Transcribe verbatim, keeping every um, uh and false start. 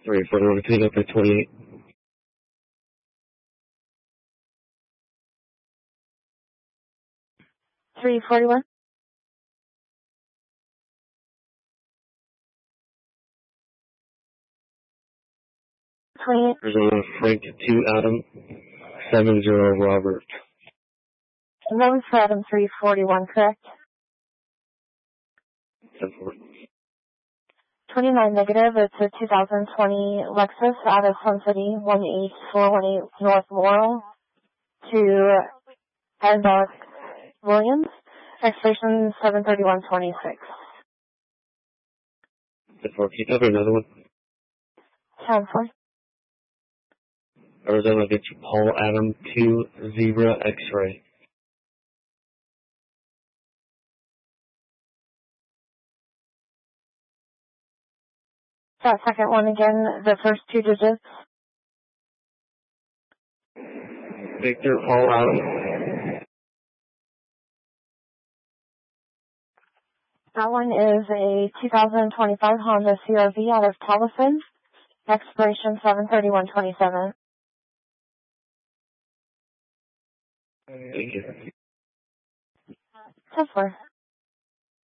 three forty-one, clean up at twenty-eight. three forty-one. twenty-eight. Arizona Frank two Adam, seven zero Robert. And that was for Adam three forty-one, correct? ten four. twenty-nine negative, it's a two thousand twenty Lexus out of Sun City, one eight four one eight North Laurel to Isaac Williams, expiration seven thirty-one twenty-six. ten four, can you cover another one? ten four. Arizona gets you Paul Adam two Zebra X-ray. That second one again, the first two digits. Victor Paul Adam. That one is a two thousand twenty-five Honda C R V out of Tolleson, expiration seven thirty-one twenty-seven. Thank you. ten four.